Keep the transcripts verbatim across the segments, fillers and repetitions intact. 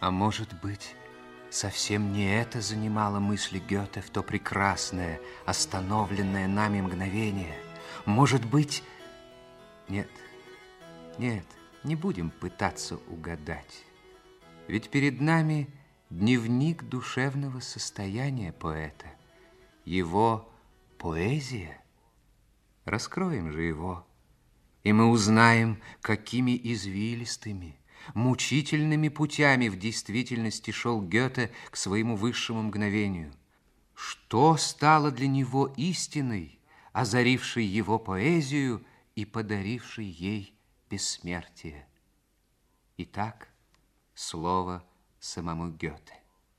А может быть, совсем не это занимало мысли Гёте в то прекрасное, остановленное нами мгновение? Может быть... Нет, нет, не будем пытаться угадать. Ведь перед нами дневник душевного состояния поэта, его поэзия. Раскроем же его, и мы узнаем, какими извилистыми, мучительными путями в действительности шел Гёте к своему высшему мгновению. Что стало для него истиной, озарившей его поэзию и подарившей ей бессмертие? Итак, слово самому Гёте.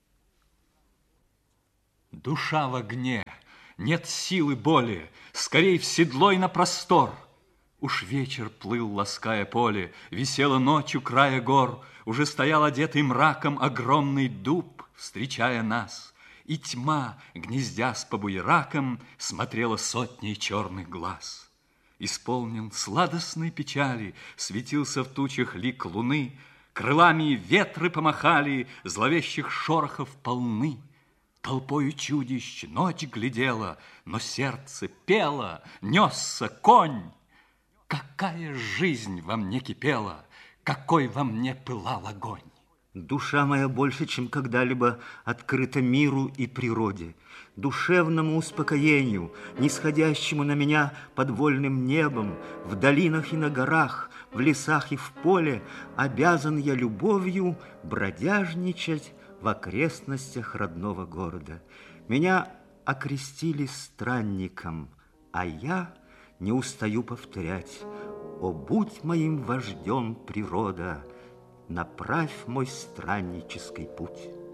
Душа в огне, нет силы более, скорей в седло и на простор. Уж вечер плыл, лаская поле, висела ночь у края гор, уже стоял одетый мраком огромный дуб, встречая нас, и тьма, гнездясь по буеракам, смотрела сотней черных глаз. Исполнен сладостной печали, светился в тучах лик луны, крылами ветры помахали, зловещих шорохов полны. Толпою чудищ ночь глядела, но сердце пело, несся конь. Какая жизнь во мне кипела, какой во мне пылал огонь! Душа моя больше, чем когда-либо, открыта миру и природе, душевному успокоению, нисходящему на меня под вольным небом, в долинах и на горах, в лесах и в поле, обязан я любовью бродяжничать в окрестностях родного города. Меня окрестили странником, а я не устаю повторять: «О, будь моим вождем, природа, направь мой страннический путь».